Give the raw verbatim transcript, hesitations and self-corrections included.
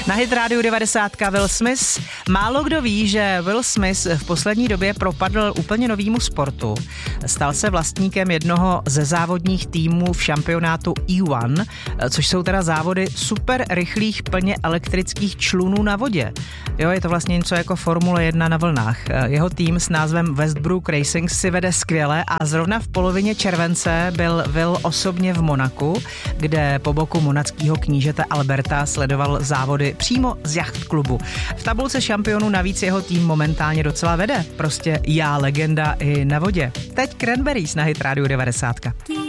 Na Hit rádiu devadesát Will Smith. Málo kdo ví, že Will Smith v poslední době propadl úplně novému sportu. Stal se vlastníkem jednoho ze závodních týmů v šampionátu E jedna, což jsou teda závody super rychlých plně elektrických člunů na vodě. Jo, je to vlastně něco jako Formule jedna na vlnách. Jeho tým s názvem Westbrook Racing si vede skvěle a zrovna v polovině července byl Will osobně v Monaku, kde po boku monackého knížete Alberta sledoval závody přímo z jachtklubu. V tabulce šampionů navíc jeho tým momentálně docela vede. Prostě já legenda i na vodě. Teď Cranberries na Hit rádiu devadesát.